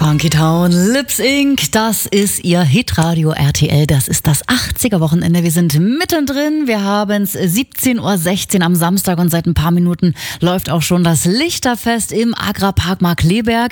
Funky Town, Lips Inc., das ist Ihr Hitradio RTL, das ist das 80er-Wochenende. Wir sind mittendrin, wir haben es 17.16 Uhr am Samstag und seit ein paar Minuten läuft auch schon das Lichterfest im Agrarpark Markkleeberg.